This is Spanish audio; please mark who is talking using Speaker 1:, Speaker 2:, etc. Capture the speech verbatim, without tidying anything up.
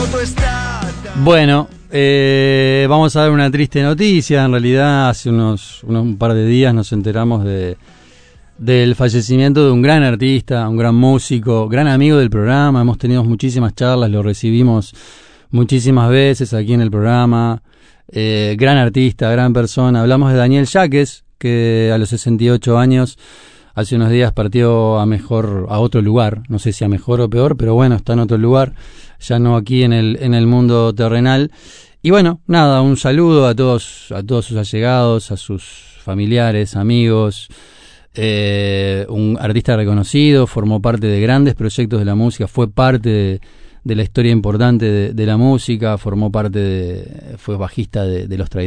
Speaker 1: Bueno, eh, vamos a dar una triste noticia. En realidad, hace unos, unos un par de días nos enteramos de del fallecimiento de un gran artista, un gran músico, gran amigo del programa. Hemos tenido muchísimas charlas, lo recibimos muchísimas veces aquí en el programa. Eh, gran artista, gran persona. Hablamos de Daniel Yaques, que a los sesenta y ocho años, hace unos días partió a mejor, a otro lugar. No sé si a mejor o peor, pero bueno, está en otro lugar, ya no aquí en el, en el mundo terrenal. Y bueno, nada, un saludo a todos, a todos sus allegados, a sus familiares, amigos. Eh, un artista reconocido, formó parte de grandes proyectos de la música, fue parte de, de la historia importante de, de la música, formó parte de, fue bajista de, de Los Traidores.